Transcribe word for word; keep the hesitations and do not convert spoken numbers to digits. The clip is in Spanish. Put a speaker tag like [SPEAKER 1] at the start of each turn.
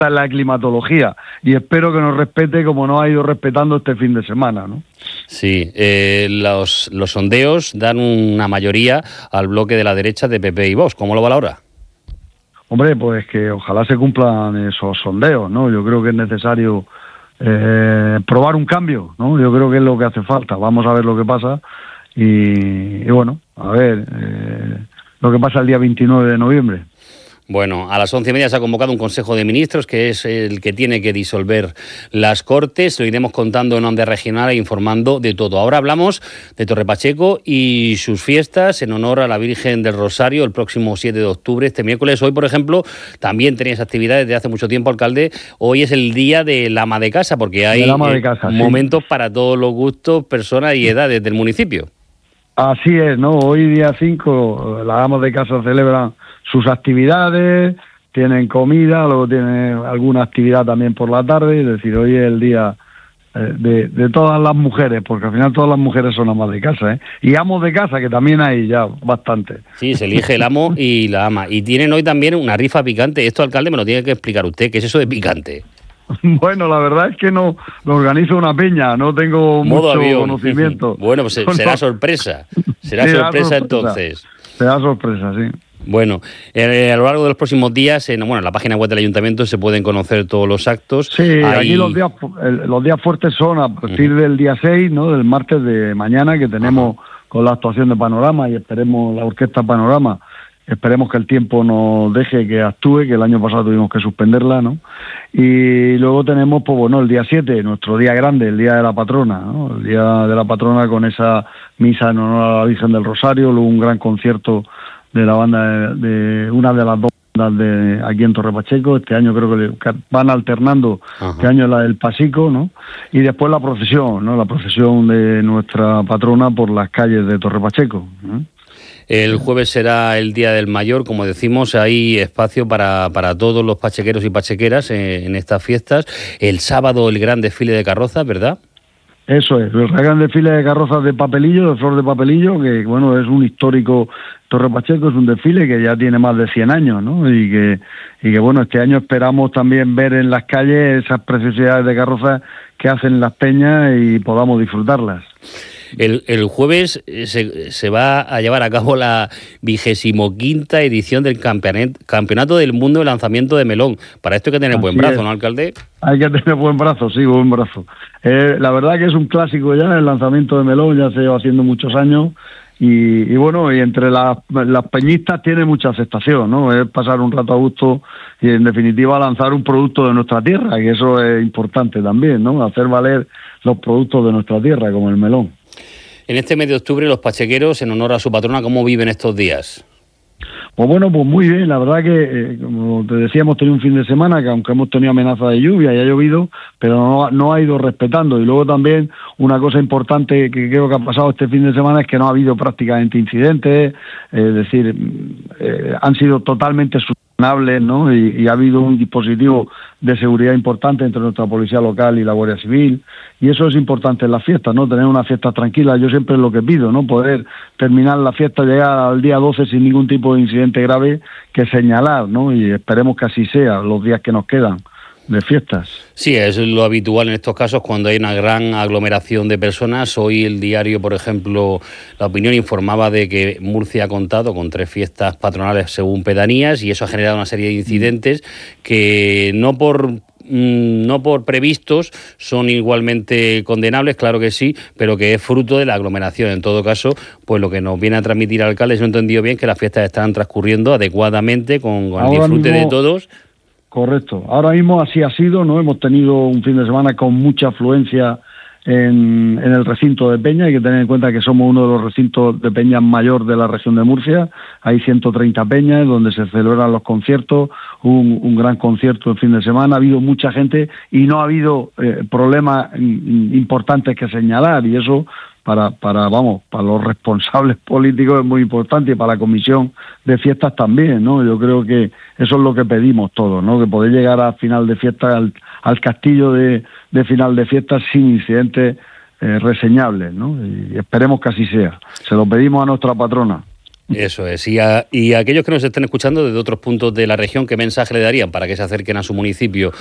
[SPEAKER 1] la climatología, y espero que nos respete como nos ha ido respetando este fin de semana, ¿no?
[SPEAKER 2] Sí, eh, los, los sondeos dan una mayoría al bloque de la derecha de P P y Vox. ¿Cómo lo valora?
[SPEAKER 1] Hombre, pues que ojalá se cumplan esos sondeos, ¿no? Yo creo que es necesario eh, probar un cambio, ¿no? Yo creo que es lo que hace falta. Vamos a ver lo que pasa y, y bueno, a ver eh, lo que pasa el día veintinueve de noviembre.
[SPEAKER 2] Bueno, a las once y media se ha convocado un Consejo de Ministros, que es el que tiene que disolver las Cortes. Lo iremos contando en Onda Regional e informando de todo. Ahora hablamos de Torre Pacheco y sus fiestas en honor a la Virgen del Rosario el próximo siete de octubre, este miércoles. Hoy, por ejemplo, también tenéis actividades desde hace mucho tiempo, alcalde. Hoy es el día del ama de casa, porque hay
[SPEAKER 1] de casa,
[SPEAKER 2] eh, momentos
[SPEAKER 1] sí.
[SPEAKER 2] para todos los gustos, personas y edades del municipio.
[SPEAKER 1] Así es, ¿no? Hoy día cinco, las amas de casa celebran sus actividades, tienen comida, luego tienen alguna actividad también por la tarde, es decir, hoy es el día eh, de, de todas las mujeres, porque al final todas las mujeres son amas de casa, ¿eh? Y amos de casa, que también hay ya bastante.
[SPEAKER 2] Sí, se elige el amo y la ama. Y tienen hoy también una rifa picante. Esto, alcalde, me lo tiene que explicar usted. ¿Qué es eso de picante?
[SPEAKER 1] Bueno, la verdad es que no lo organizo una peña, no tengo
[SPEAKER 2] Modo
[SPEAKER 1] mucho
[SPEAKER 2] avión.
[SPEAKER 1] conocimiento.
[SPEAKER 2] Bueno, pues será
[SPEAKER 1] no.
[SPEAKER 2] sorpresa. Será
[SPEAKER 1] sí,
[SPEAKER 2] sorpresa,
[SPEAKER 1] sorpresa
[SPEAKER 2] entonces.
[SPEAKER 1] Será sorpresa, sí.
[SPEAKER 2] Bueno, eh, a lo largo de los próximos días, en, bueno, en la página web del Ayuntamiento se pueden conocer todos los actos.
[SPEAKER 1] Sí, Hay... aquí los días los días fuertes son a partir uh-huh. del día seis, ¿no? Del martes de mañana, que tenemos uh-huh. con la actuación de Panorama y esperemos la orquesta Panorama. Esperemos que el tiempo nos deje que actúe, que el año pasado tuvimos que suspenderla, ¿no? Y luego tenemos, pues bueno, el día siete, nuestro día grande, el día de la patrona, ¿no? El día de la patrona con esa misa en honor a la Virgen del Rosario, luego un gran concierto de la banda, de, de una de las dos bandas de aquí en Torre Pacheco. Este año creo que, le, que van alternando, Ajá. este año la del Pasico, ¿no? Y después la procesión, ¿no? La procesión de nuestra patrona por las calles de Torre Pacheco, ¿no?
[SPEAKER 2] El jueves será el Día del Mayor, como decimos, hay espacio para, para todos los pachequeros y pachequeras en, en estas fiestas. El sábado el gran desfile de carrozas, ¿verdad?
[SPEAKER 1] Eso es, el gran desfile de carrozas de papelillo, de flor de papelillo, que bueno, es un histórico. Torre Pacheco es un desfile que ya tiene más de cien años, ¿no? Y que, y que bueno, este año esperamos también ver en las calles esas preciosidades de carrozas que hacen las peñas y podamos disfrutarlas.
[SPEAKER 2] El, el jueves se, se va a llevar a cabo la vigésimo quinta edición del campeonato, campeonato del Mundo de Lanzamiento de Melón. Para esto hay que tener Así buen brazo, es. ¿no, alcalde?
[SPEAKER 1] Hay que tener buen brazo, sí, buen brazo. Eh, la verdad que es un clásico ya, el lanzamiento de melón, ya se lleva haciendo muchos años. Y, y bueno, y entre las, las peñistas tiene mucha aceptación, ¿no? Es pasar un rato a gusto y en definitiva lanzar un producto de nuestra tierra, que eso es importante también, ¿no? Hacer valer los productos de nuestra tierra, como el melón.
[SPEAKER 2] En este mes de octubre, los pachequeros, en honor a su patrona, ¿cómo viven estos días?
[SPEAKER 1] Pues bueno, pues muy bien, la verdad que, eh, como te decía, hemos tenido un fin de semana que aunque hemos tenido amenaza de lluvia y ha llovido, pero no, no ha ido respetando. Y luego también una cosa importante que creo que ha pasado este fin de semana es que no ha habido prácticamente incidentes, eh, es decir, eh, han sido totalmente solucionables, ¿no? Y, y ha habido un dispositivo de seguridad importante entre nuestra policía local y la Guardia Civil, y eso es importante en las fiestas, ¿no? Tener una fiesta tranquila, yo siempre es lo que pido, ¿no? Poder terminar la fiesta, llegar al día doce sin ningún tipo de incidente grave que señalar, ¿no? Y esperemos que así sea los días que nos quedan de fiestas.
[SPEAKER 2] Sí, es lo habitual en estos casos cuando hay una gran aglomeración de personas. Hoy el diario, por ejemplo, La Opinión informaba de que Murcia ha contado con tres fiestas patronales según pedanías y eso ha generado una serie de incidentes que no por... no por previstos son igualmente condenables, claro que sí, pero que es fruto de la aglomeración. En todo caso, pues lo que nos viene a transmitir el alcalde, si no he entendido bien, que las fiestas están transcurriendo adecuadamente con, con el disfrute mismo, de todos.
[SPEAKER 1] Correcto. Ahora mismo así ha sido, ¿no? Hemos tenido un fin de semana con mucha afluencia en, en el recinto de Peña. Hay que tener en cuenta que somos uno de los recintos de peñas mayor de la región de Murcia. Hay ciento treinta peñas donde se celebran los conciertos, un, un gran concierto el fin de semana. Ha habido mucha gente y no ha habido eh, problemas importantes que señalar, y eso para, para, vamos, para los responsables políticos es muy importante y para la comisión de fiestas también, ¿no? Yo creo que eso es lo que pedimos todos, ¿no? Que poder llegar a final de fiesta al, al castillo de, de final de fiestas sin incidentes eh, reseñables, ¿no? Y esperemos que así sea. Se lo pedimos a nuestra patrona.
[SPEAKER 2] Eso es. Y a, y a aquellos que nos estén escuchando desde otros puntos de la región, ¿qué mensaje le darían para que se acerquen a su municipio